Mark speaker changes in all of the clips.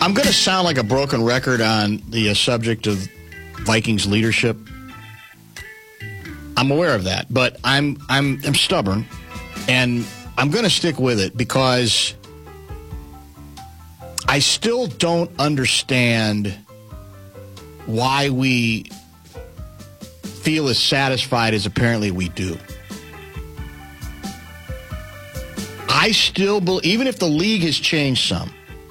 Speaker 1: I'm going to sound like a broken record on the subject of Vikings leadership. I'm aware of that, but I'm stubborn, and I'm going to stick with it because I still don't understand why we feel as satisfied as apparently we do. I still believe, even if the league has changed some,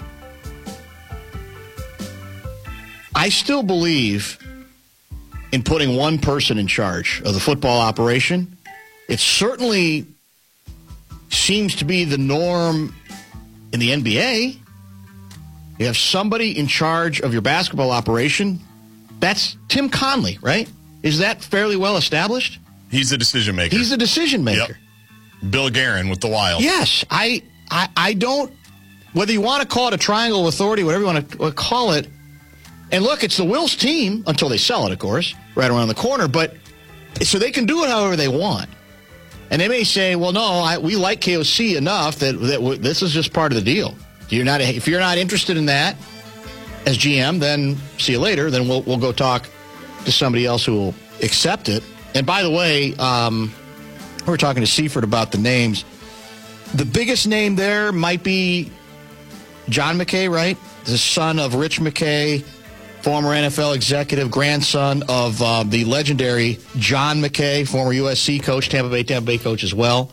Speaker 1: I still believe in putting one person in charge of the football operation. It certainly seems to be the norm in the NBA. You have somebody in charge of your basketball operation. That's Tim Conley, right? Is that fairly well established?
Speaker 2: He's the decision maker.
Speaker 1: He's the decision maker.
Speaker 2: Yep. Bill Guerin with the Wild.
Speaker 1: Yes. I don't, whether you want to call it a triangle of authority, whatever you want to call it. And look, it's the Wills team, until they sell it, of course, right around the corner. But so they can do it however they want. And they may say, well, no, we like KOC enough that this is just part of the deal. If you're not interested in that as GM, then see you later. Then we'll go talk to somebody else who will accept it. And by the way, we were talking to Seifert about the names. The biggest name there might be John McKay, right? The son of Rich McKay, former NFL executive, grandson of the legendary John McKay, former USC coach, Tampa Bay coach as well.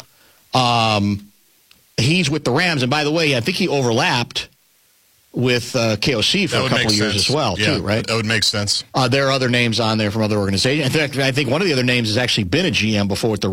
Speaker 1: He's with the Rams. And by the way, I think he overlapped with KOC for a couple of years as well, too, right?
Speaker 2: That would make sense.
Speaker 1: There are other names on there from other organizations. In fact, I think one of the other names has actually been a GM before with the